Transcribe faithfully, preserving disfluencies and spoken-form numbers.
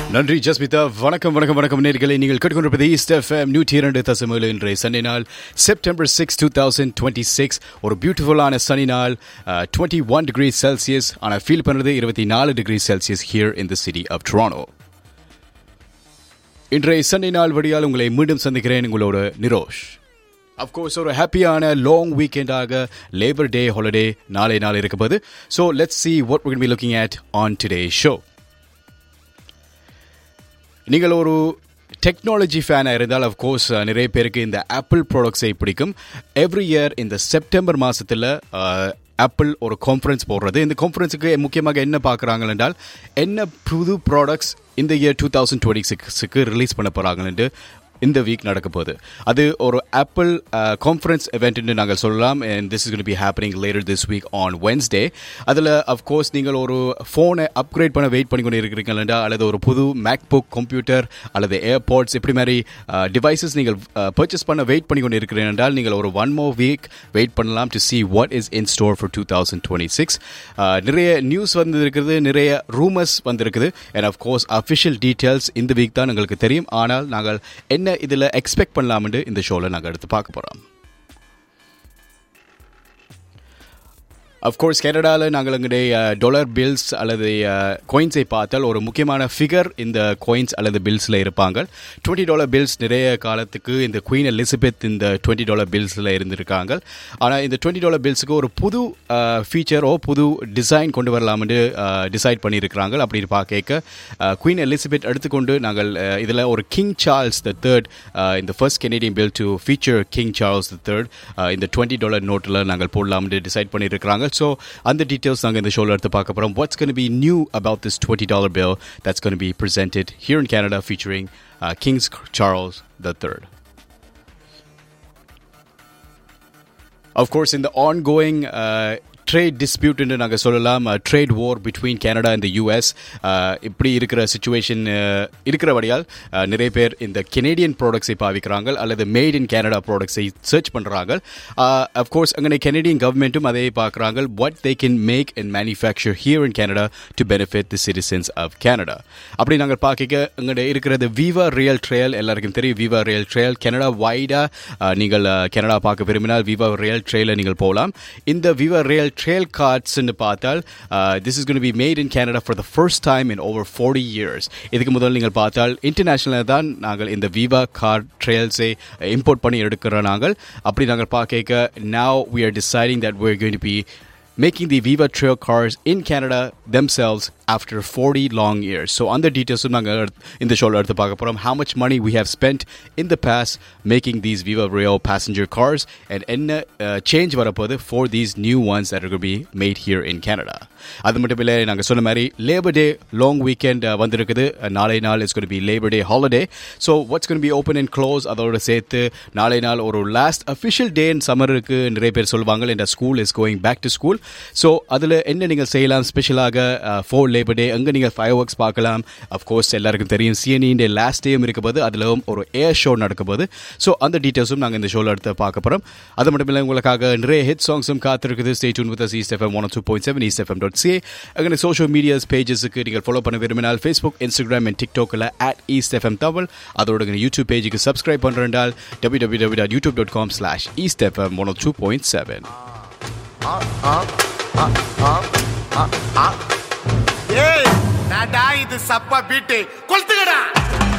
நன்றி ஜஸ்மிதா. வணக்கம் வணக்கம் வணக்கம் நேயர்களே, நீங்கள் கேட்டுக்கொண்டிருப்பது ஈஸ்ட் எஃப்எம் நூற்றி இரண்டு தசம் ஏழு. இன்றைய சனி நாள் September six two thousand twenty six ஒரு பியூட்டிஃபுல்லான சனி நாள். டுவெண்ட்டி ஒன் டிகிரி செல்சியஸ், ஆனால் ஃபீல் பண்ணுறது இருபத்தி நாலு degree Celsius here in the city of Toronto. இன்றைய சனி நாள் வழியால் உங்களை மீண்டும் சந்திக்கிறேன், உங்களோட நிரோஷ். அஃப்கோர்ஸ் ஒரு ஹாப்பியான லாங் வீக்கெண்டாக லேபர் டே ஹாலிடே நாளை நாள் இருக்கும்போது. So let's see what we will be looking at on today show. நீங்கள் ஒரு டெக்னாலஜி ஃபேனாக இருந்தால் அஃப்கோர்ஸ் நிறைய பேருக்கு இந்த ஆப்பிள் ப்ராடக்ட்ஸை பிடிக்கும். எவ்ரி இயர் இந்த செப்டம்பர் மாதத்தில் ஆப்பிள் ஒரு கான்ஃபரன்ஸ் போடுறது. இந்த கான்ஃபரன்ஸுக்கு முக்கியமாக என்ன பார்க்குறாங்க என்றால், என்ன புது ப்ராடக்ட்ஸ் இந்த இயர் டூ தௌசண்ட் டுவெண்ட்டி சிக்ஸுக்கு ரிலீஸ் பண்ண போகிறாங்கன்ட்டு இந்த வீக் நடக்க போகுது. அது ஒரு ஆப்பிள் கான்ஃபரன்ஸ் இவெண்ட்னு நாங்கள் சொல்லலாம். And this is going to be happening later this week on Wednesday. அதில் அஃப்கோர்ஸ் நீங்கள் ஒரு ஃபோனை அப்கிரேட் பண்ண வெயிட் பண்ணி கொண்டு இருக்கிறீங்களா, அல்லது ஒரு புது மேக்புக் கம்ப்யூட்டர் அல்லது ஏர்பாட்ஸ் இப்படி மாதிரி டிவைசஸ் நீங்கள் பர்ச்சேஸ் பண்ண வெயிட் பண்ணி கொண்டு இருக்கிறீங்க என்றால் நீங்கள் ஒரு ஒன் மோர் வீக் வெயிட் பண்ணலாம் to see what is in store for two thousand twenty six. நிறைய நியூஸ் வந்து இருக்குது, நிறைய ரூமர்ஸ் வந்திருக்குது. அண்ட் அஃப்கோர்ஸ் அஃபிஷியல் டீட்டெயில்ஸ் இந்த வீக் தான் எங்களுக்கு தெரியும். ஆனால் நாங்கள் என்ன இதில் எக்ஸ்பெக்ட் பண்ணலாம்னு இந்த ஷோவில் நாங்கள் எடுத்து பார்க்க போகிறோம். அஃப்கோர்ஸ் கனடாவில் நாங்கள் எங்களுடைய டாலர் பில்ஸ் அல்லது காயின்ஸை பார்த்தால் ஒரு முக்கியமான ஃபிகர் இந்த காயின்ஸ் அல்லது பில்ஸில் இருப்பாங்க. டுவெண்ட்டி டாலர் பில்ஸ் நிறைய காலத்துக்கு இந்த குயின் எலிசபெத் இந்த டுவெண்ட்டி டாலர் பில்ஸில் இருந்திருக்காங்க. ஆனால் இந்த டுவெண்ட்டி டாலர் பில்ஸுக்கு ஒரு புது ஃபீச்சரோ புது டிசைன் கொண்டு வரலாம்னு டிசைட் பண்ணியிருக்கிறாங்க. அப்படின்னு பார்க்க குயின் எலிசபெத் எடுத்துக்கொண்டு நாங்கள் இதில் ஒரு கிங் சார்ல்ஸ் த தேர்ட், இந்த first Canadian bill to feature king Charles the third இந்த டுவெண்ட்டி டாலர் நோட்டில் நாங்கள் போடலாம்னு டிசைட் பண்ணியிருக்கிறாங்க. So, அந்த டீட்டெயில்ஸ் நாங்கள் இந்த ஷோவில் எடுத்து பார்க்க போகிறோம். What's going to be new about this twenty dollar bill that's going to be presented here in Canada featuring uh, King Charles the third. Of course, in the ongoing uh, trade dispute என்று நாங்கள் சொல்லலாம், trade war between Canada and the US, இப்படி இருக்கிற situation இருக்கிறபடியால் நிறைய பேர் இந்த Canadian ப்ராடக்ட்ஸை பாவிக்கிறாங்க அல்லது மேட் இன் கனடா ப்ராடக்ட்ஸை சர்ச் பண்ணுறாங்க. அஃப்கோர்ஸ் அங்கே கெனடியன் கவர்மெண்ட்டும் அதே பார்க்குறாங்க, what they can make and manufacture here in Canada to benefit the citizens of Canada. அப்படி நாங்கள் பார்க்க எங்கள்கிட்ட இருக்கிறது விவா ரியல் ட்ரையல். எல்லாருக்கும் தெரியும் விவா ரியல் ட்ரையல். கனடா வைடாக நீங்கள் கனடா பார்க்க விரும்பினால் விவா ரியல் ட்ரையலை நீங்கள் போகலாம். இந்த விவா ரியல் trail cards ன்னு பார்த்தால் uh, this is going to be made in Canada for the first time in over forty years. இதுக்கு முதல்ல நீங்கள் பார்த்தால் இன்டர்நேஷனலாக தான் நாங்கள் இந்த விவா கார்ட் ட்ரையல்ஸை இம்போர்ட் பண்ணி எடுக்கிற நாங்கள். அப்படி நாங்கள் பார்க்க now we are deciding that we're going to be making the Viva Trail cars in Canada themselves after forty long years. So on the details in the show எடுத்து பார்க்க போறோம். How much money we have spent in the past making these Viva Rail passenger cars and என்ன change வரப்போகுது for these new ones that are going to be made here in Canada. அது மட்டும் இல்லை, நாங்கள் சொன்ன மாதிரி லேபர் டே லாங் வீக்கெண்ட் வந்திருக்குது. நாளை நாள் it's going to be labour day holiday. So what's going to be open and close அதோட சேர்த்து நாளை நாள் ஒரு லாஸ்ட் அஃபிஷியல் டே இன் சம்மருக்கு நிறைய பேர் சொல்லுவாங்க. இந்த school is going back to school. So அதில் என்ன நீங்கள் செய்யலாம் ஸ்பெஷலாக ஃபோர் லேபர் டே அங்கே நீங்கள் ஃபயர் ஒர்க்ஸ் பார்க்கலாம். அஃப்கோர்ஸ் எல்லாருக்கும் தெரியும் சிஎன்இ லாஸ்ட் டேயும் இருக்கும்போது அதில் ஒரு ஏர் ஷோ நடக்கும்போது. ஸோ அந்த டீட்டெயில்ஸும் நாங்கள் இந்த ஷோவில் எடுத்து பார்க்க போகிறோம். அது மட்டும் இல்லை, உங்களுக்காக நிறைய hit சாங்ஸும் காத்திருக்குது. Stay tune with us east FM one two point seven east FM dot CA. அங்கே சோஷியல் மீடியாஸ் பேஜஸுக்கு நீங்கள் ஃபாலோ பண்ண விரும்பினால் Facebook, Instagram and டிக்டாக்கில் at east FM Tamil. அதோட யூடியூப் பேஜுக்கு subscribe பண்ணுறால் W W W dot YouTube dot com slash east FM one two point seven. ஏய் நாடா இது சப்பா பீட்டு கொளுத்துக்கடா.